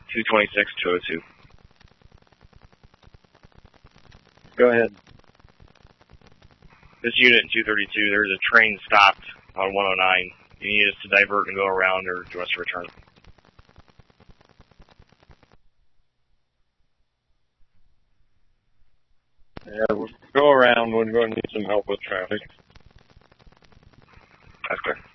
226, 202. Go ahead. This unit 232, there's a train stopped on 109. Do you need us to divert and go around, or do you want us to return? Yeah, we'll go around. We're going to need some help with traffic. That's clear.